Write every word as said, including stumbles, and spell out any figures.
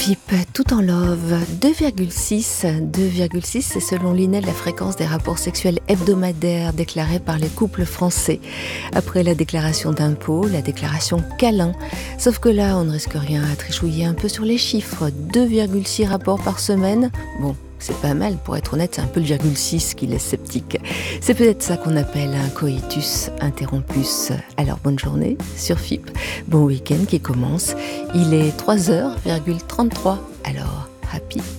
F I P, tout en love, deux virgule six. deux virgule six, c'est selon l'I N E la fréquence des rapports sexuels hebdomadaires déclarés par les couples français. Après la déclaration d'impôt, la déclaration câlin. Sauf que là, on ne risque rien à trichouiller un peu sur les chiffres. deux virgule six rapports par semaine. Bon, c'est pas mal, pour être honnête, c'est un peu le virgule six qui laisse sceptique. C'est peut-être ça qu'on appelle un coitus interrompus. Alors bonne journée sur F I P, bon week-end qui commence. Il est trois heures trente-trois, alors happy